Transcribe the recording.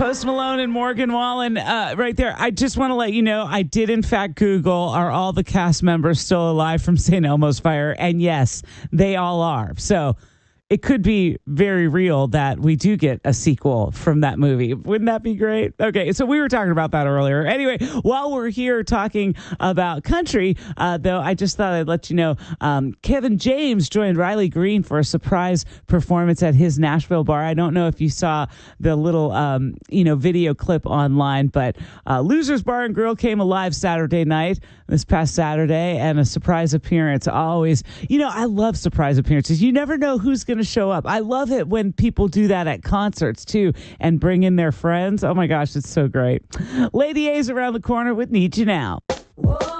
Post Malone and Morgan Wallen right there. I just want to let you know, I did in fact Google, are all the cast members still alive from St. Elmo's fire? And yes, they all are. So it could be very real that we do get a sequel from that movie. Wouldn't that be great? Okay, so we were talking about that earlier. Anyway, while we're here talking about country, though, I just thought I'd let you know, Kevin James joined Riley Green for a surprise performance at his Nashville bar. I don't know if you saw the little, video clip online, but Losers Bar and Grill came alive Saturday night, this past Saturday, and a surprise appearance. Always, I love surprise appearances. You never know who's going to show up. I love it when people do that at concerts too and bring in their friends. Oh my gosh, it's so great. Lady A's around the corner with Need You Now. Whoa.